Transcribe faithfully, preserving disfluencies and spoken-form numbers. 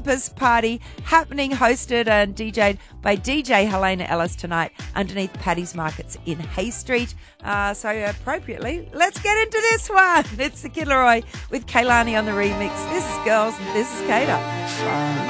Campus Party happening, hosted and D J'd by D J Helena Ellis tonight underneath Paddy's Markets in Hay Street. Uh, so appropriately, let's get into this one. It's the Kid Laroi with Kaylani on the remix. This is Girls, and this is Kater.